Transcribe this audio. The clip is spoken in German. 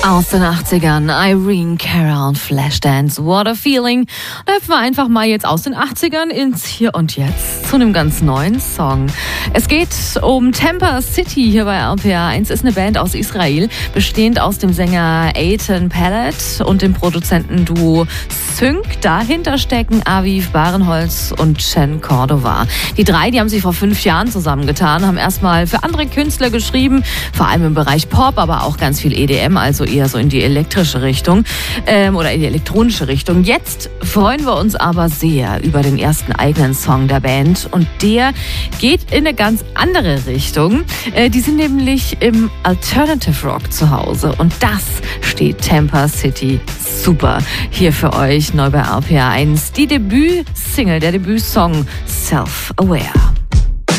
Aus den 80ern, Irene Cara und Flashdance, What a Feeling. Da hüpfen wir einfach mal jetzt aus den 80ern ins Hier und Jetzt zu einem ganz neuen Song. Es geht um Tampa City hier bei RPA 1. Ist eine Band aus Israel, bestehend aus dem Sänger Eitan Pellet und dem Produzentenduo Sync. Dahinter stecken Aviv Barenholz und Chen Cordova. Die drei, die haben sich vor 5 Jahren zusammengetan, haben erstmal für andere Künstler geschrieben, vor allem im Bereich Pop, aber auch ganz viel EDM, also eher so in die elektrische Richtung oder in die elektronische Richtung. Jetzt freuen wir uns aber sehr über den ersten eigenen Song der Band und der geht in eine ganz andere Richtung. Die sind nämlich im Alternative Rock zu Hause und das steht Tampa City super hier für euch neu bei RPA 1. Die Debütsingle, der Debütsong Self Aware.